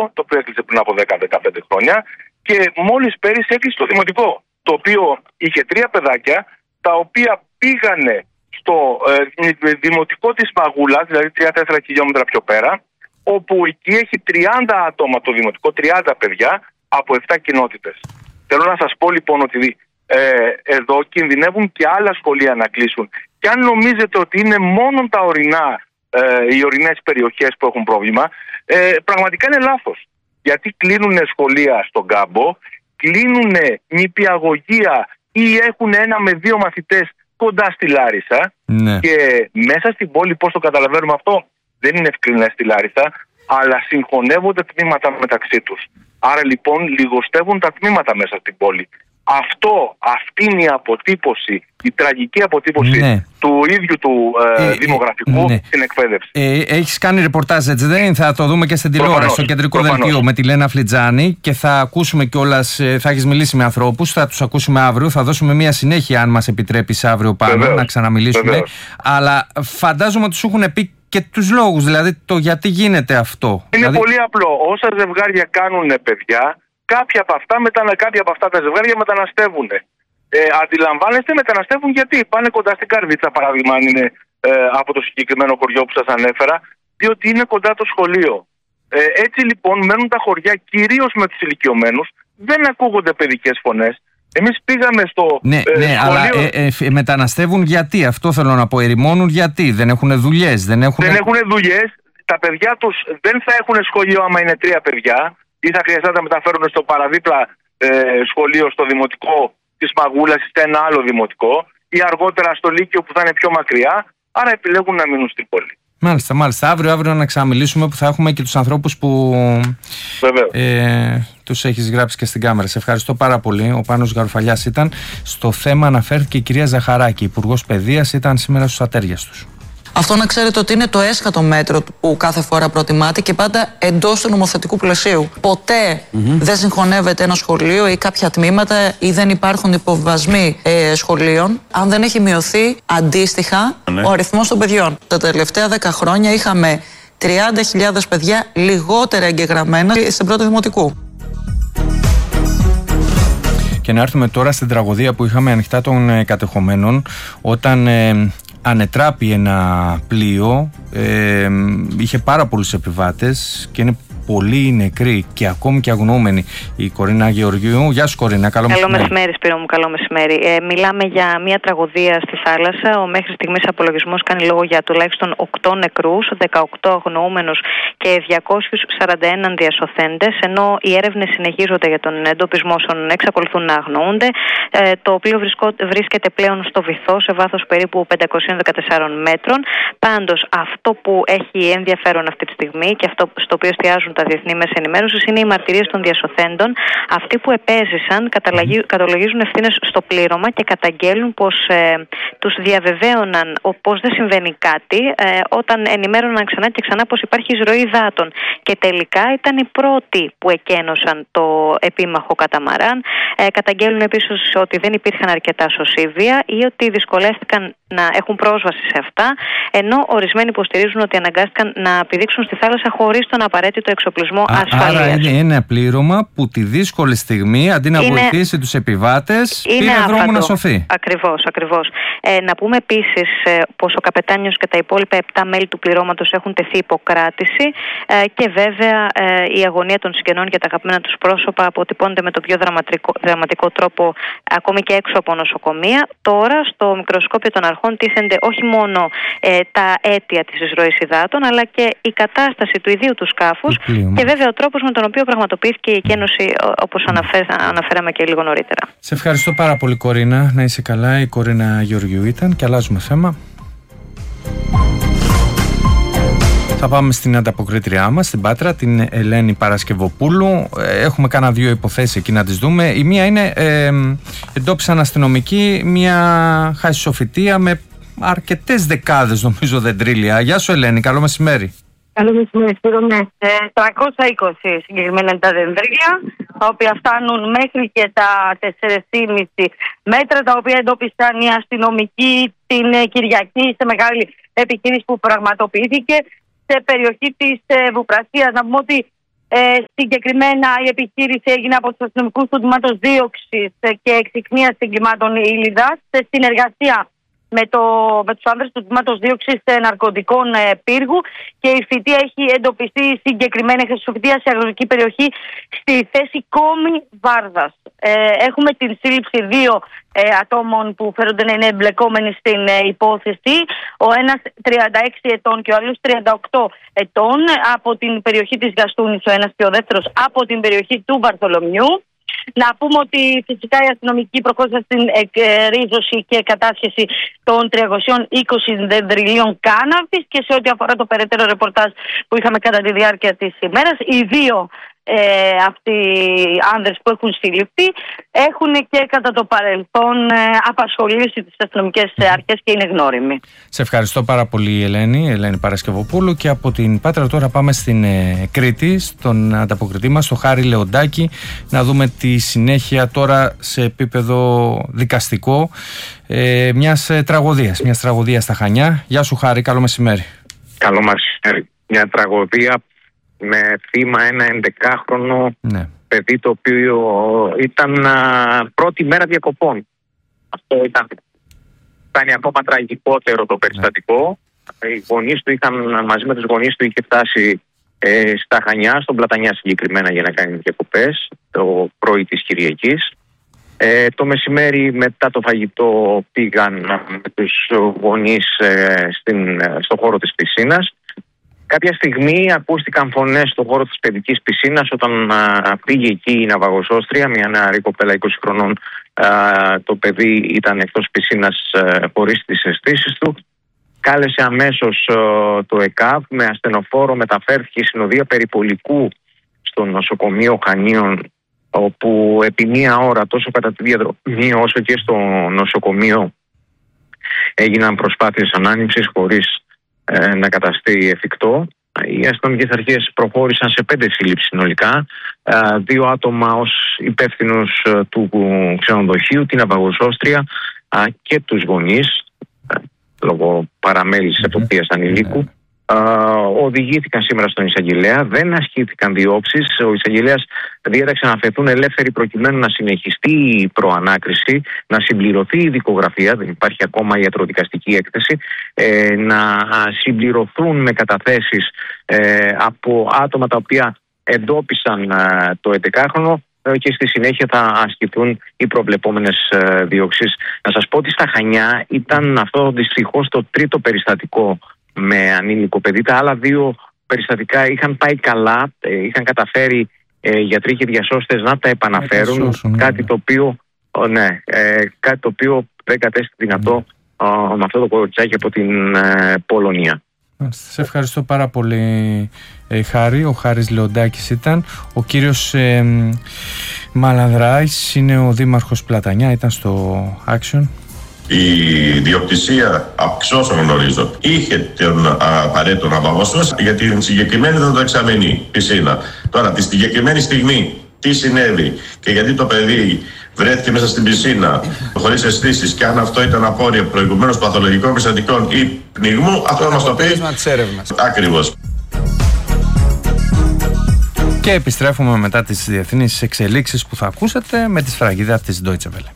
το οποίο έκλεισε πριν από 10-15 χρόνια, και μόλις πέρυσι έκλεισε το δημοτικό, το οποίο είχε 3 παιδάκια, τα οποία πήγανε στο δημοτικό της Μαγούλας, δηλαδή 3-4 χιλιόμετρα πιο πέρα, όπου εκεί έχει 30 άτομα το δημοτικό, 30 παιδιά από 7 κοινότητες. Θέλω να σας πω λοιπόν ότι εδώ κινδυνεύουν και άλλα σχολεία να κλείσουν. Και αν νομίζετε ότι είναι μόνο τα οι ορεινές περιοχές που έχουν πρόβλημα, πραγματικά είναι λάθος. Γιατί κλείνουν σχολεία στον Κάμπο, κλείνουν νηπιαγωγεία ή έχουν 1 με 2 μαθητές κοντά στη Λάρισα. Ναι. Και μέσα στην πόλη, πώς το καταλαβαίνουμε αυτό, δεν είναι ευκρινές στη Λάρισα, αλλά συγχωνεύονται τμήματα μεταξύ τους. Άρα λοιπόν λιγοστεύουν τα τμήματα μέσα στην πόλη. Αυτή είναι η αποτύπωση, η τραγική αποτύπωση του ίδιου του δημογραφικού στην εκπαίδευση. Έχεις κάνει ρεπορτάζ, έτσι δεν είναι? Θα το δούμε και στην τηλεόραση, στο κεντρικό δελτίο με τη Λένα Φλιτζάνη, και θα ακούσουμε κιόλας, θα έχεις μιλήσει με ανθρώπους, θα τους ακούσουμε αύριο, θα δώσουμε μια συνέχεια, αν μας επιτρέπεις, αύριο πάνω να ξαναμιλήσουμε. Βεβαίως. Αλλά φαντάζομαι ότι σου έχουν πει και τους λόγους, δηλαδή το γιατί γίνεται αυτό. Είναι πολύ απλό. Όσα ζευγάρια κάνουν παιδιά, κάποια από αυτά τα ζευγάρια μεταναστεύουν. Αντιλαμβάνεστε, μεταναστεύουν γιατί πάνε κοντά στην Καρδίτσα, παράδειγμα, αν είναι από το συγκεκριμένο χωριό που σας ανέφερα, διότι είναι κοντά το σχολείο. Έτσι λοιπόν μένουν τα χωριά, κυρίως με τους ηλικιωμένους, δεν ακούγονται παιδικές φωνές. Εμείς πήγαμε στο σχολείο. Αλλά μεταναστεύουν γιατί? Αυτό θέλω να πω. Ερημώνουν γιατί? Δεν έχουν δουλειές? Δεν έχουν δουλειές. Τα παιδιά τους δεν θα έχουν σχολείο άμα είναι 3 παιδιά, ή θα χρειαστεί να τα μεταφέρουν στο παραδίπλα σχολείο, στο δημοτικό της Μαγούλας ή σε ένα άλλο δημοτικό, ή αργότερα στο Λύκειο που θα είναι πιο μακριά. Άρα επιλέγουν να μείνουν στην πόλη. Μάλιστα. Αύριο να ξαναμιλήσουμε, που θα έχουμε και τους ανθρώπους που τους έχεις γράψει και στην κάμερα. Σε ευχαριστώ πάρα πολύ. Ο Πάνος Γαρουφαλιάς ήταν. Στο θέμα αναφέρθηκε η κυρία Ζαχαράκη, Υπουργός Παιδείας, ήταν σήμερα στους ατέριας τους. Αυτό να ξέρετε ότι είναι το έσχατο μέτρο που κάθε φορά προτιμάται και πάντα εντός του νομοθετικού πλαισίου. Ποτέ δεν συγχωνεύεται ένα σχολείο ή κάποια τμήματα ή δεν υπάρχουν υποβιβασμοί σχολείων αν δεν έχει μειωθεί αντίστοιχα ο αριθμός των παιδιών. Τα τελευταία 10 χρόνια είχαμε 30.000 παιδιά λιγότερα εγγεγραμμένα στην πρώτη δημοτικού. Και να έρθουμε τώρα στην τραγωδία που είχαμε ανοιχτά των κατεχομένων, όταν ανετράπη ένα πλοίο, είχε πάρα πολλούς επιβάτες και είναι πολλοί νεκροί και ακόμη και αγνοούμενοι. Η Κορίνα Γεωργίου. Γεια σου, Κορίνα. Καλό μεσημέρι, Σπύρο μου. Καλό μεσημέρι. Μιλάμε για μια τραγωδία στη θάλασσα. Ο μέχρι στιγμής απολογισμός κάνει λόγο για τουλάχιστον 8 νεκρούς, 18 αγνοούμενους και 241 διασωθέντες, ενώ οι έρευνες συνεχίζονται για τον εντοπισμό όσων εξακολουθούν να αγνοούνται. Το πλοίο βρίσκεται πλέον στο βυθό, σε βάθος περίπου 514 μέτρων. Πάντως, αυτό που έχει ενδιαφέρον αυτή τη στιγμή και αυτό στο οποίο εστιάζουν τα διεθνή μέσα ενημέρωσης είναι οι μαρτυρίες των διασωθέντων. Αυτοί που επέζησαν καταλογίζουν ευθύνες στο πλήρωμα και καταγγέλνουν πως τους διαβεβαίωναν πως δεν συμβαίνει κάτι όταν ενημέρωναν ξανά και ξανά πως υπάρχει εισρωή υδάτων. Και τελικά ήταν οι πρώτοι που εκένωσαν το επίμαχο καταμαράν. Καταγγέλνουν επίσης ότι δεν υπήρχαν αρκετά σωσίβια ή ότι δυσκολεύτηκαν να έχουν πρόσβαση σε αυτά, ενώ ορισμένοι υποστηρίζουν ότι αναγκάστηκαν να πηδήξουν στη θάλασσα χωρίς τον απαραίτητο εξοπλισμό ασφαλείας. Άρα είναι ένα πλήρωμα που τη δύσκολη στιγμή, αντί να βοηθήσει τους επιβάτες, πήρε δρόμο να σωθεί. Ακριβώς. Να πούμε επίσης πως ο καπετάνιος και τα υπόλοιπα 7 μέλη του πληρώματος έχουν τεθεί υποκράτηση και βέβαια η αγωνία των συγγενών για τα αγαπημένα τους πρόσωπα αποτυπώνεται με τον πιο δραματικό τρόπο ακόμη και έξω από νοσοκομεία. Τώρα στο μικροσκόπιο των αρχών τίθενται όχι μόνο τα αίτια της εισρωής υδάτων, αλλά και η κατάσταση του ιδίου του σκάφους και βέβαια ο τρόπος με τον οποίο πραγματοποιήθηκε η εκένωση, όπως αναφέραμε και λίγο νωρίτερα. Σε ευχαριστώ πάρα πολύ, Κορίνα. Να είσαι καλά. Η Κορίνα Γεωργιού ήταν, και αλλάζουμε θέμα. Θα πάμε στην ανταποκρίτριά μας, στην Πάτρα, την Ελένη Παρασκευοπούλου. Έχουμε κάνα 2 υποθέσεις εκεί να τις δούμε. Η μία είναι, εντόπισαν αστυνομικοί μια χασισοφυτεία με αρκετές δεκάδες, νομίζω, δεντρίλια. Γεια σου, Ελένη, καλό μεσημέρι. Καλό μεσημέρι, Σπύρο, ναι. 320 συγκεκριμένα τα δεντρίλια, τα οποία φτάνουν μέχρι και τα 4,5 μέτρα, τα οποία εντόπισαν οι αστυνομικοί την Κυριακή σε μεγάλη επιχείρηση που πραγματοποιήθηκε σε περιοχή της Βουπρασίας. Να πούμε ότι Συγκεκριμένα η επιχείρηση έγινε από τους αστυνομικούς του τμήματος δίωξης και εξυχνίας εγκλημάτων Ήλιδας σε συνεργασία με τους άνδρες του τμήματος δίωξης ναρκωτικών πύργου, και η φυτεία έχει εντοπιστεί συγκεκριμένα χρησιμοποιητία σε αγροτική περιοχή στη θέση Κόμη Βάρδας. Έχουμε την σύλληψη 2 ατόμων που φέρονται να είναι εμπλεκόμενοι στην υπόθεση. Ο ένας 36 ετών και ο άλλος 38 ετών από την περιοχή της Γαστούνης, ο ένας και ο δεύτερος από την περιοχή του Βαρθολομιού. Να πούμε ότι φυσικά οι αστυνομικοί προχώρησαν στην εκρίζωση και κατάσχεση των 320 δεντριλίων κάναβης, και σε ό,τι αφορά το περαιτέρω ρεπορτάζ που είχαμε κατά τη διάρκεια της ημέρας, οι 2 αυτοί οι άνδρες που έχουν συλληφθεί έχουν και κατά το παρελθόν απασχολήσει τις αστυνομικές αρχές και είναι γνώριμοι. Σε ευχαριστώ πάρα πολύ, Ελένη Παρασκευοπούλου. Και από την Πάτρα τώρα πάμε στην Κρήτη, στον ανταποκριτή μας, τον Χάρη Λεοντάκη, να δούμε τη συνέχεια τώρα σε επίπεδο δικαστικό μιας τραγωδίας στα Χανιά. Γεια σου, Χάρη, καλό μεσημέρι. Καλό μεσημέρι. Μια τραγωδία με θύμα ένα 11χρονο παιδί, το οποίο ήταν πρώτη μέρα διακοπών. Αυτό ήταν ακόμα τραγικότερο το περιστατικό. Οι γονείς του μαζί με τους γονείς του είχε φτάσει στα Χανιά, στον Πλατανιά συγκεκριμένα, για να κάνει διακοπές το πρωί της Κυριακής. Το μεσημέρι μετά το φαγητό πήγαν με τους γονείς στο χώρο της πισίνας. Κάποια στιγμή ακούστηκαν φωνές στον χώρο της παιδικής πισίνας όταν πήγε εκεί η ναυαγοσώστρια, μια νεαρή κοπέλα 20 χρονών. Το παιδί ήταν εκτός πισίνας χωρίς τις αισθήσεις του. Κάλεσε αμέσως το ΕΚΑΒ, με ασθενοφόρο μεταφέρθηκε η συνοδεία περιπολικού στο νοσοκομείο Χανίων, όπου επί μία ώρα τόσο κατά τη διαδρομή όσο και στο νοσοκομείο έγιναν προσπάθειες ανάνυψης χωρίς να καταστεί εφικτό. Οι αστυνομικές αρχές προχώρησαν σε 5 σύλληψεις συνολικά. 2 άτομα ως υπεύθυνους του ξενοδοχείου, την ναυαγοσώστρια και τους γονείς, λόγω παραμέλησης εποπτείας ανηλίκου. Οδηγήθηκαν σήμερα στον εισαγγελέα, δεν ασκήθηκαν διώξεις. Ο εισαγγελέας διέταξε να αφαιθούν ελεύθεροι προκειμένου να συνεχιστεί η προανάκριση, να συμπληρωθεί η δικογραφία, δεν υπάρχει ακόμα ιατροδικαστική έκθεση, να συμπληρωθούν με καταθέσεις από άτομα τα οποία εντόπισαν το 11χρονο και στη συνέχεια θα ασκηθούν οι προβλεπόμενες διώξεις. Να σας πω ότι στα Χανιά ήταν αυτό δυστυχώς το 3ο περιστατικό με ανήλικο παιδί. Τα άλλα 2 περιστατικά είχαν πάει καλά, είχαν καταφέρει γιατροί και διασώστες να τα επαναφέρουν, κάτι το οποίο δεν κατέστη δυνατό με αυτό το κοριτσάκι από την Πολωνία. Σε ευχαριστώ πάρα πολύ, Χάρη. Ο Χάρης Λεοντάκης ήταν. Ο κύριος Μαλανδράης είναι ο δήμαρχος Πλατανιά, ήταν στο Action. Η διοκτησία, εξ όσων γνωρίζω, είχε τον απαραίτητο ναυαγοσώστρια για την συγκεκριμένη δεξαμενή πισίνα. Τώρα, τη συγκεκριμένη στιγμή, τι συνέβη και γιατί το παιδί βρέθηκε μέσα στην πισίνα χωρίς αισθήσεις, και αν αυτό ήταν απόρρια προηγουμένως παθολογικών περιστατικών ή πνιγμού, αυτό να μας το πει. Ακριβώς. Και επιστρέφουμε μετά τις διεθνείς εξελίξεις που θα ακούσετε με τη σφραγίδα της Deutsche Welle.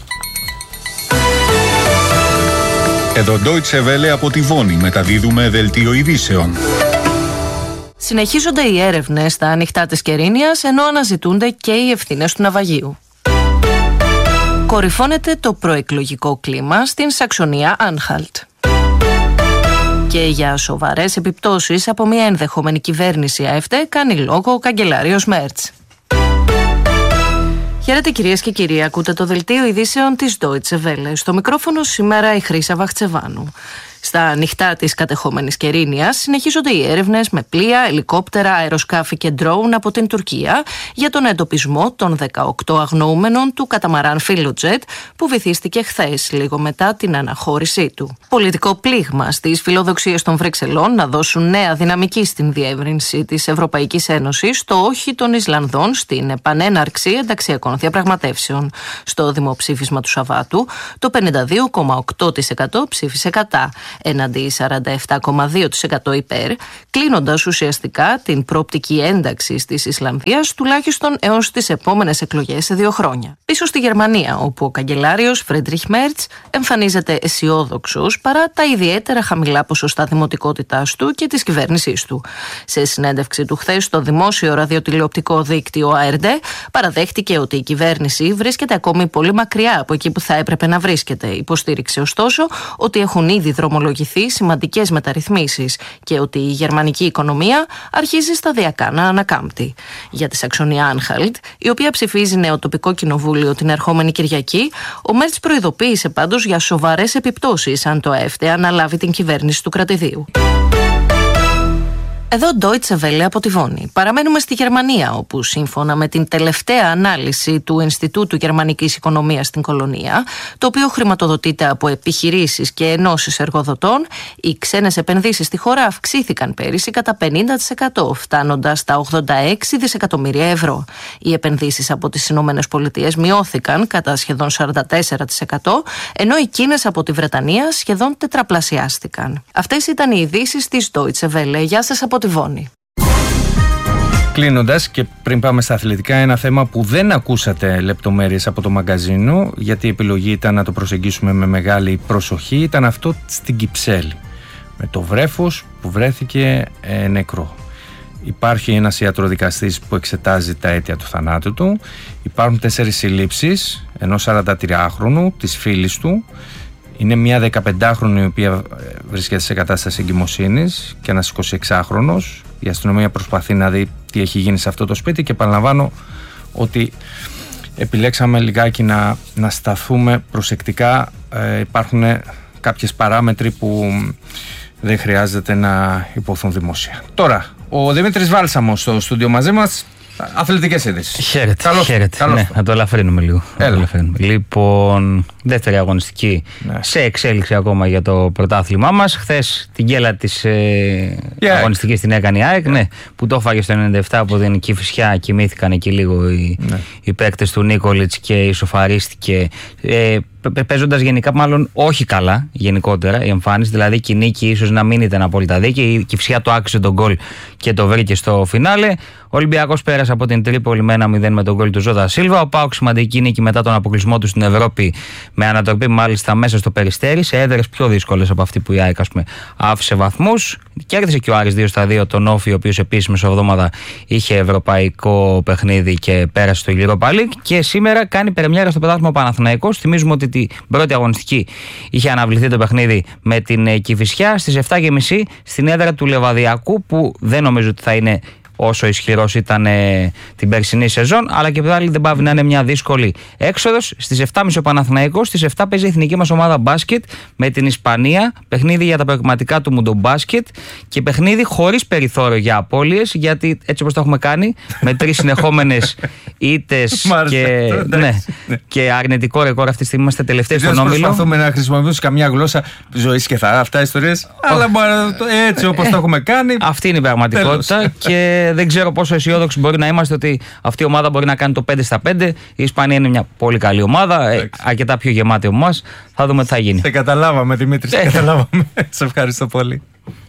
Εδώ Deutsche Welle από τη Βόνη, μεταδίδουμε δελτίο ειδήσεων. Συνεχίζονται οι έρευνες στα ανοιχτά της Κερίνιας, ενώ αναζητούνται και οι ευθύνες του ναυαγίου. Κορυφώνεται το προεκλογικό κλίμα στην Σαξονία Άνχαλτ. Και για σοβαρές επιπτώσεις από μια ενδεχόμενη κυβέρνηση ΑΕΦΤΕ κάνει λόγο ο καγκελάριος Μέρτς. Χαίρετε κυρίες και κύριοι, ακούτε το δελτίο ειδήσεων της Deutsche Welle. Στο μικρόφωνο σήμερα η Χρύσα Βαχτσεβάνου. Στα ανοιχτά της κατεχόμενης Κερίνιας συνεχίζονται οι έρευνες με πλοία, ελικόπτερα, αεροσκάφη και ντρόουν από την Τουρκία για τον εντοπισμό των 18 αγνοούμενων του καταμαράν Φιλοτζέτ που βυθίστηκε χθες, λίγο μετά την αναχώρησή του. Πολιτικό πλήγμα στις φιλοδοξίες των Βρυξελών να δώσουν νέα δυναμική στην διεύρυνση της Ευρωπαϊκής Ένωσης στο όχι των Ισλανδών στην επανέναρξη ενταξιακών διαπραγματεύσεων. Στο δημοψήφισμα του Σαββάτου, το 52,8% ψήφισε κατά. έναντι 47,2% υπέρ, κλείνοντας ουσιαστικά την προοπτική ένταξη της Ισλανδίας τουλάχιστον έως τις επόμενες εκλογές σε 2 χρόνια. Πίσω στη Γερμανία, όπου ο καγκελάριος Φρέντριχ Μέρτς εμφανίζεται αισιόδοξος παρά τα ιδιαίτερα χαμηλά ποσοστά δημοτικότητάς του και της κυβέρνησής του. Σε συνέντευξη του χθες στο δημόσιο ραδιοτηλεοπτικό δίκτυο ARD, παραδέχτηκε ότι η κυβέρνηση βρίσκεται ακόμη πολύ μακριά από εκεί που θα έπρεπε να βρίσκεται. Υποστήριξε ωστόσο ότι έχουν ήδη δρομολογηθεί σημαντικές μεταρρυθμίσεις και ότι η γερμανική οικονομία αρχίζει σταδιακά να ανακάμπτει. Για τη Σαξονία-Άνχαλτ, η οποία ψηφίζει νέο τοπικό κοινοβούλιο την ερχόμενη Κυριακή, ο Μέρτς προειδοποίησε πάντως για σοβαρές επιπτώσεις αν το AfD αναλάβει την κυβέρνηση του κρατηδίου. Εδώ Deutsche Welle από τη Βόνη. Παραμένουμε στη Γερμανία, όπου σύμφωνα με την τελευταία ανάλυση του Ινστιτούτου Γερμανικής Οικονομίας στην Κολονία, το οποίο χρηματοδοτείται από επιχειρήσεις και ενώσεις εργοδοτών, οι ξένες επενδύσεις στη χώρα αυξήθηκαν πέρυσι κατά 50%, φτάνοντας στα 86 δισεκατομμύρια ευρώ. Οι επενδύσεις από τις Ηνωμένες Πολιτείες μειώθηκαν κατά σχεδόν 44%, ενώ οι Κίνες από τη Βρετανία σχεδόν τετραπλασιάστηκαν. Αυτές ήταν οι ειδήσεις της Deutsche Welle. Γεια σας από τη Βόνη. Κλείνοντας, και πριν πάμε στα αθλητικά, ένα θέμα που δεν ακούσατε λεπτομέρειες από το μαγκαζίνο, γιατί η επιλογή ήταν να το προσεγγίσουμε με μεγάλη προσοχή, ήταν αυτό στην Κυψέλη, με το βρέφος που βρέθηκε νεκρό. Υπάρχει ένας ιατροδικαστής που εξετάζει τα αίτια του θανάτου του. Υπάρχουν 4 συλλήψεις ενός 43χρονου, της φίλης του. Είναι μια 15χρονη η οποία βρίσκεται σε κατάσταση εγκυμοσύνης και ένας 26χρονος. Η αστυνομία προσπαθεί να δει τι έχει γίνει σε αυτό το σπίτι και επαναλαμβάνω ότι επιλέξαμε λιγάκι να σταθούμε προσεκτικά. Υπάρχουν κάποιες παράμετροι που δεν χρειάζεται να υποθούν δημόσια. Τώρα, ο Δημήτρης Βάλσαμος στο στούντιο μαζί μας. Αθλητικές είδησεις. Χαίρετε. Ναι, να το ελαφρύνουμε λίγο. Λοιπόν, δεύτερη αγωνιστική σε εξέλιξη ακόμα για το πρωτάθλημά μας. Χθες την γκέλα της αγωνιστικής την έκανε η ΑΕΚ, που το έφαγε στο 97 από την Κηφισιά. Κοιμήθηκαν εκεί λίγο οι παίκτες του Νίκολιτς και ισοφαρίστηκε. Παίζοντας γενικά, μάλλον όχι καλά γενικότερα η εμφάνιση, δηλαδή η νίκη ίσως να μην ήταν απόλυτα δίκαιη. Η Κηφισιά το άξιζε τον γκολ και το βρήκε στο φινάλε. Ο Ολυμπιακός πέρασε από την Τρίπολη με 1-0 με τον γκολ του Ζώτα Σίλβα. Ο ΠΑΟΚ σημαντική νίκη μετά τον αποκλεισμό του στην Ευρώπη, με ανατροπή μάλιστα μέσα στο Περιστέρι, σε έδρες πιο δύσκολες από αυτή που η ΑΕΚ άφησε βαθμούς. Κέρδισε και ο Άρης 2-2 τον Όφη, ο οποίος επίσης μεσοβδόμαδα είχε ευρωπαϊκό παιχνίδι και πέρασε στο Europa League. Και σήμερα κάνει πρεμιέρα στο πρωτάθλημα ο Παναθηναϊκός. Θυμίζουμε ότι την πρώτη αγωνιστική είχε αναβληθεί το παιχνίδι με την Κηφισιά στις 7:30 στην έδρα του Λεβαδιακού, που δεν νομίζω ότι θα είναι όσο ισχυρός ήταν την περσινή σεζόν, αλλά και πάλι δεν πάβει να είναι μια δύσκολη έξοδος. Στις 7:30 ο Παναθηναϊκός, στις 7 παίζει η εθνική μας ομάδα μπάσκετ με την Ισπανία, παιχνίδι για τα προγραμματικά του μουντομπάσκετ και παιχνίδι χωρίς περιθώριο για απώλειες, γιατί έτσι όπως το έχουμε κάνει, με 3 συνεχόμενες ήττες και αρνητικό ρεκόρ αυτή τη στιγμή, είμαστε τελευταίοι στον όμιλο. Προσπαθούμε να χρησιμοποιήσουμε καμιά γλώσσα ζωής και αυτά ιστορίες, αλλά έτσι όπως το έχουμε κάνει. Αυτή είναι η πραγματικότητα και δεν ξέρω πόσο αισιόδοξοι μπορεί να είμαστε ότι αυτή η ομάδα μπορεί να κάνει το 5-5. Η Ισπανία είναι μια πολύ καλή ομάδα, αρκετά πιο γεμάτη από εμάς. Θα δούμε τι θα γίνει. Σε καταλάβαμε, Δημήτρη, σε καταλάβαμε. Σε ευχαριστώ πολύ.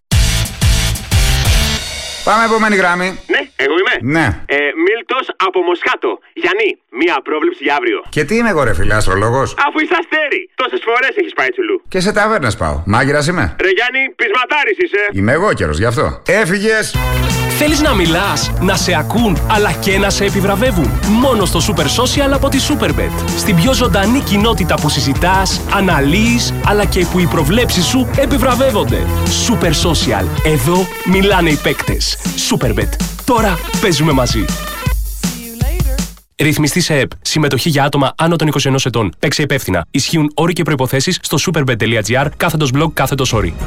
Πάμε επόμενη γράμμη. Ναι, εγώ είμαι. Ναι. Μίλτος από Μοσχάτο. Γιάννη, μία πρόβλεψη για αύριο. Και τι είμαι εγώ, ρε φίλε, αστρολόγος? Αφού είσαι αστέρι. Τόσες φορές έχεις πάει τσουλού. Και σε ταβέρνες πάω. Μάγειρας είμαι. Ρε Γιάννη, πεισματάρης είσαι. Είμαι εγώ καιρός, γι' αυτό. Έφυγες. Θέλεις να μιλάς, να σε ακούν, αλλά και να σε επιβραβεύουν? Μόνο στο Super Social από τη Superbet. Στην πιο ζωντανή κοινότητα που συζητάς, αναλύεις, αλλά και που οι προβλέψεις σου επιβραβεύονται. Super Social. Εδώ μιλάνε οι παίκτες. Superbet. Τώρα παίζουμε μαζί. Ρυθμιστή σε ΕΠ. Συμμετοχή για άτομα άνω των 21 ετών. Παίξε υπεύθυνα. Ισχύουν όροι και προϋποθέσεις στο superbet.gr/blog/όροι.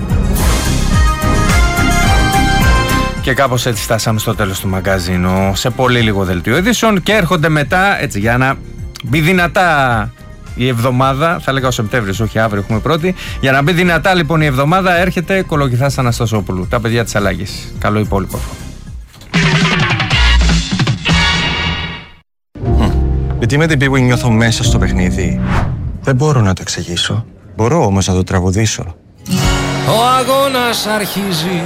Και κάπως έτσι φτάσαμε στο τέλος του μαγκαζίνου. Σε πολύ λίγο δελτίο ειδήσεων και έρχονται μετά, έτσι, για να μπει δυνατά η εβδομάδα. Θα λέγα ο Σεπτέμβρης, όχι αύριο έχουμε πρώτη. Για να μπει δυνατά λοιπόν η εβδομάδα, έρχεται Κολοκυθάς Αναστασόπουλου. Τα παιδιά της Αλλάγης. Καλό υπόλοιπο. Γιατί με την πίγου νιώθω μέσα στο παιχνίδι. Δεν μπορώ να το εξηγήσω. Μπορώ όμως να το τραγουδήσω. ο αγώνας αρχίζει.